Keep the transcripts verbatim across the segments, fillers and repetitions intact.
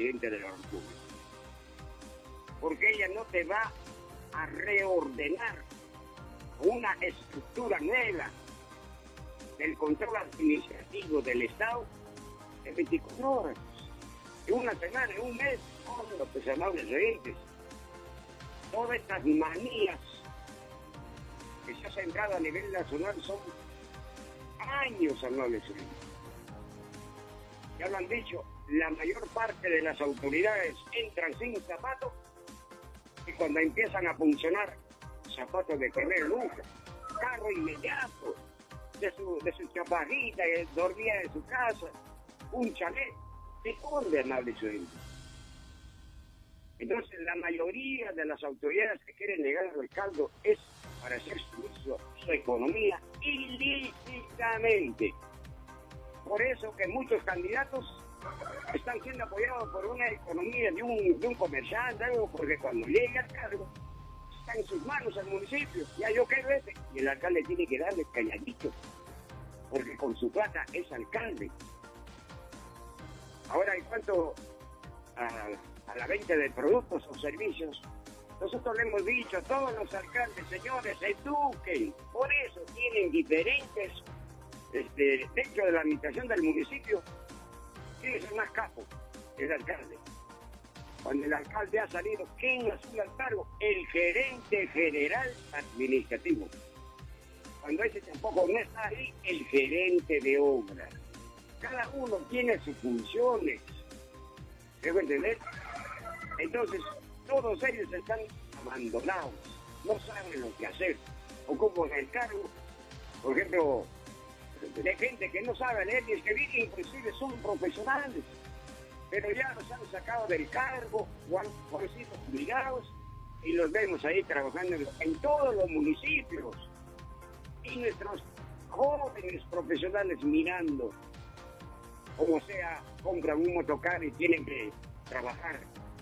presidente de la República. Porque ella no te va a reordenar una estructura nueva del control administrativo del Estado en veinticuatro horas, en una semana, en un mes. Oh, pues, amables oyentes, todas estas manías que se ha centrado a nivel nacional son años, amables oyentes. Ya lo han dicho, la mayor parte de las autoridades entran sin zapatos y cuando empiezan a funcionar, zapatos de primer lujo, carro inmediato, de su, de su chaparrita, que dormía en su casa, un chalet. ¿De dónde, amables oyentes? Entonces, la mayoría de las autoridades que quieren negar al caldo es para hacer su, su economía ilícitamente. Por eso que muchos candidatos están siendo apoyados por una economía de un, de un comerciante, algo, porque cuando llega al cargo, está en sus manos el municipio. Ya yo quiero ese. Y el alcalde tiene que darle calladito, porque con su plata es alcalde. Ahora, en cuanto a, a la venta de productos o servicios, nosotros le hemos dicho a todos los alcaldes, señores, eduquen. Por eso tienen diferentes, este, dentro de la administración del municipio, ¿quién es el más capo? El alcalde. Cuando el alcalde ha salido, ¿quién asume al cargo? El gerente general administrativo. Cuando ese tampoco no está ahí, el gerente de obras. Cada uno tiene sus funciones. ¿Debo entender? Entonces, todos ellos están abandonados. No saben lo que hacer. Ocupan el cargo, por ejemplo, de gente que no sabe leer y escribir, inclusive son profesionales. Pero ya los han sacado del cargo o han, han sido obligados y los vemos ahí trabajando en, en todos los municipios. Y nuestros jóvenes profesionales mirando. Como sea, compran un motocar y tienen que trabajar.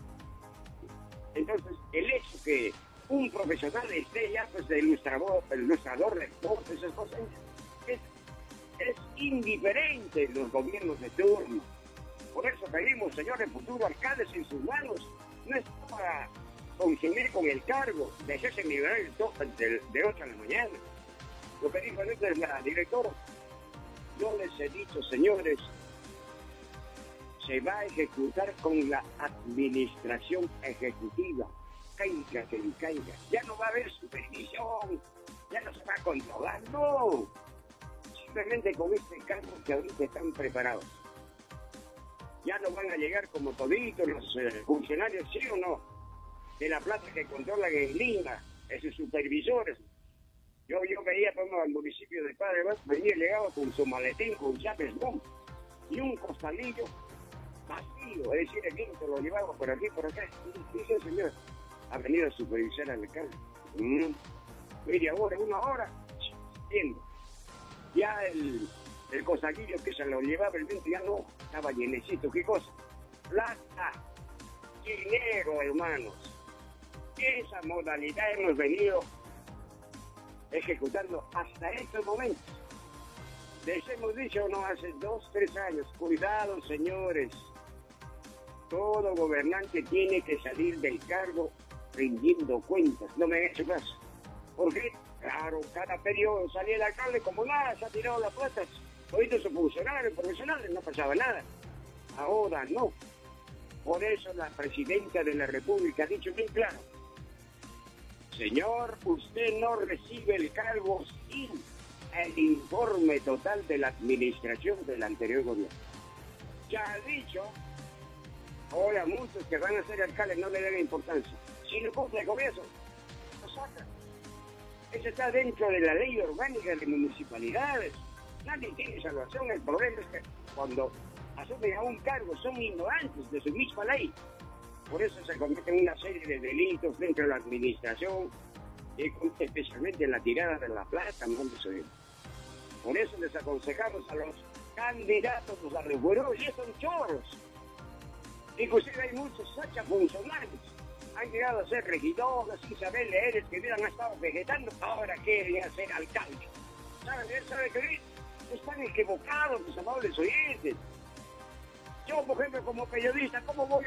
Entonces, el hecho que un profesional esté ya pues de ilustrador, el ilustrador, lector, esas cosas, es, es indiferente en los gobiernos de turno. Por eso pedimos, señores futuros alcaldes, en sus manos, no es para consumir con el cargo, dejarse nivel el tope de, de ocho de la mañana. Lo que dijo ahorita la directora, yo les he dicho, señores, se va a ejecutar con la administración ejecutiva, caiga que le caiga. Ya no va a haber supervisión, ya no se va a controlar, no. Simplemente con este cargo que ahorita están preparados. Ya no van a llegar como toditos los eh, funcionarios, sí o no, de la plata que controlan en Lima, esos supervisores. Yo, yo veía como al municipio de Padre Vaz, venía llegado con su maletín, con chapes bomb y un costalillo vacío, es decir, el viento lo llevaba por aquí, por acá. Y dice, señor, ha venido a supervisar al alcalde. Mm. Media hora, una hora, viendo. Ya el, el costalillo que se lo llevaba el viento ya no estaba llenecito. ¿Qué cosa? Plata, dinero, hermanos. Esa modalidad hemos venido ejecutando hasta estos momentos. Les hemos dicho, no, hace dos, tres años, cuidado, señores. Todo gobernante tiene que salir del cargo rindiendo cuentas. No me han hecho caso. ¿Por qué? Claro, cada periodo salía el alcalde como nada, se ha tirado las plata. Ahorita sus funcionarios profesionales, no pasaba nada. Ahora no. Por eso la presidenta de la República ha dicho bien claro, señor, usted no recibe el cargo sin el informe total de la administración del anterior gobierno. Ya ha dicho, ahora muchos que van a ser alcaldes no le den importancia. Si no cumple con eso, lo sacan. Eso está dentro de la ley orgánica de municipalidades. Nadie tiene salvación. El problema es que cuando asumen a un cargo son ignorantes de su misma ley. Por eso se cometen una serie de delitos dentro de la administración, especialmente en la tirada de la plata. Por eso les aconsejamos a los candidatos, a los buenos, y son chorros. Inclusive hay muchos sacha funcionarios. Han llegado a ser regidores sin saber leer, escribir, han estado vegetando, ahora quieren ser alcalde. ¿Saben? ¿Saben qué? Están equivocados, mis amables oyentes. Yo, por ejemplo, como periodista, ¿cómo voy